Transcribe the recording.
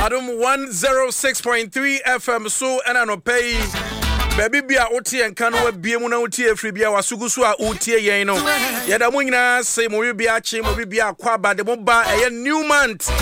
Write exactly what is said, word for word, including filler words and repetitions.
Adum one oh six point three F M so ena no pay baby bia otie enka no wabie mu na otie afri bia wasugu so a otie yen no yeda mo nyina say mo bia chi mo bia akwa ba de mo ba eye new month